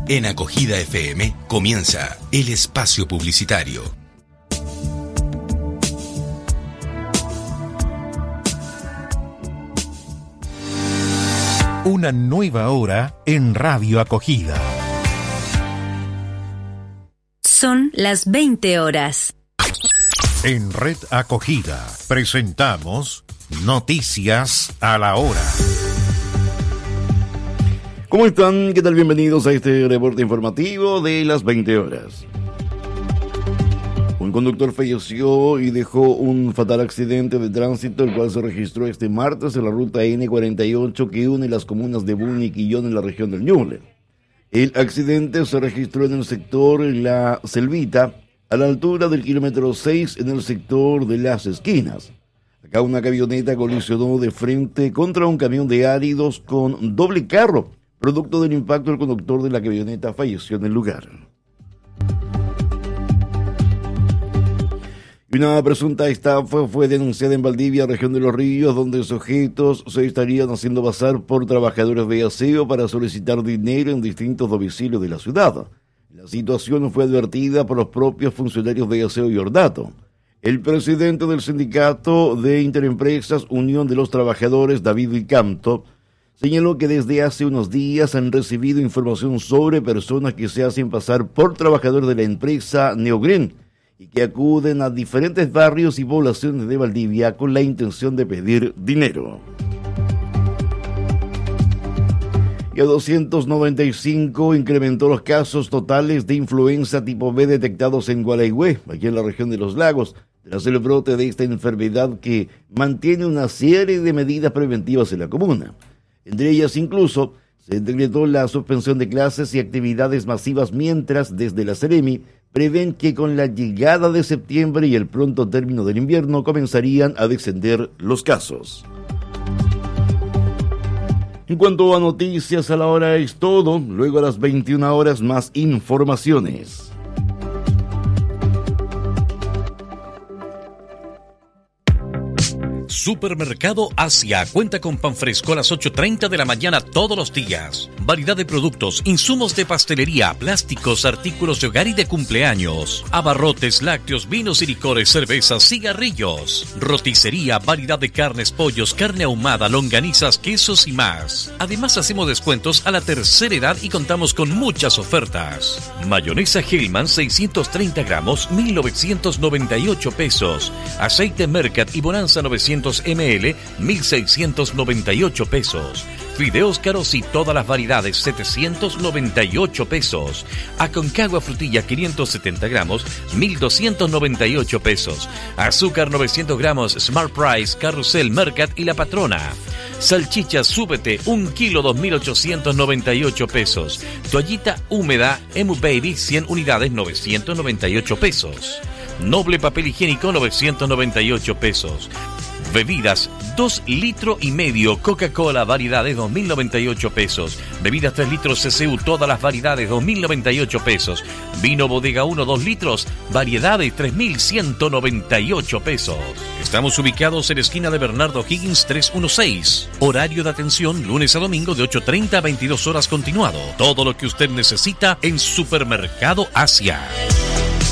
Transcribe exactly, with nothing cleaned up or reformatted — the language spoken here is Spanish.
En Acogida F M comienza el espacio publicitario. Una nueva hora en Radio Acogida. Son las veinte horas. En Red Acogida presentamos Noticias a la Hora. ¿Cómo están? ¿Qué tal? Bienvenidos a este reporte informativo de las veinte horas. Un conductor falleció y dejó un fatal accidente de tránsito, el cual se registró este martes en la ruta ene cuarenta y ocho que une las comunas de Buño y Quillón en la región del Ñuble. El accidente se registró en el sector La Selvita, a la altura del kilómetro seis en el sector de Las Esquinas. Acá una camioneta colisionó de frente contra un camión de áridos con doble carro. Producto del impacto, el conductor de la camioneta falleció en el lugar. Una presunta estafa fue denunciada en Valdivia, región de Los Ríos, donde sujetos se estarían haciendo pasar por trabajadores de aseo para solicitar dinero en distintos domicilios de la ciudad. La situación fue advertida por los propios funcionarios de aseo y ornato. El presidente del sindicato de Interempresas Unión de los Trabajadores, David Vicanto, señaló que desde hace unos días han recibido información sobre personas que se hacen pasar por trabajadores de la empresa Neogren y que acuden a diferentes barrios y poblaciones de Valdivia con la intención de pedir dinero. Y a doscientos noventa y cinco incrementó los casos totales de influenza tipo B detectados en Gualeguay, aquí en la región de los lagos, tras el brote de esta enfermedad que mantiene una serie de medidas preventivas en la comuna. Entre ellas incluso se decretó la suspensión de clases y actividades masivas, mientras desde la Seremi prevén que con la llegada de septiembre y el pronto término del invierno comenzarían a descender los casos. En cuanto a noticias a la hora es todo, luego a las veintiuna horas más informaciones. Supermercado Asia cuenta con pan fresco a las ocho treinta de la mañana todos los días. Variedad de productos, insumos de pastelería, plásticos, artículos de hogar y de cumpleaños. Abarrotes, lácteos, vinos y licores, cervezas, cigarrillos. Roticería, variedad de carnes, pollos, carne ahumada, longanizas, quesos y más. Además hacemos descuentos a la tercera edad y contamos con muchas ofertas. Mayonesa Hellman seiscientos treinta gramos, mil novecientos noventa y ocho pesos. Aceite Mercat y Bonanza novecientos mililitros, mil seiscientos noventa y ocho pesos. Fideos caros y todas las variedades, setecientos noventa y ocho pesos. Aconcagua frutilla quinientos setenta gramos, mil doscientos noventa y ocho pesos. Azúcar novecientos gramos, Smart Price, Carrusel, Mercat y La Patrona. Salchicha Súbete, un kilo, dos mil ochocientos noventa y ocho pesos. Toallita húmeda, Emu Baby, cien unidades, novecientos noventa y ocho pesos. Noble papel higiénico, novecientos noventa y ocho pesos. Bebidas, dos litros y medio, Coca-Cola, variedades, dos mil noventa y ocho pesos. Bebidas tres litros C C U, todas las variedades, dos mil noventa y ocho pesos. Vino Bodega uno, dos litros, variedades, tres mil ciento noventa y ocho pesos. Estamos ubicados en la esquina de Bernardo Higgins trescientos dieciséis. Horario de atención, lunes a domingo de ocho treinta a veintidós horas continuado. Todo lo que usted necesita en Supermercado Asia.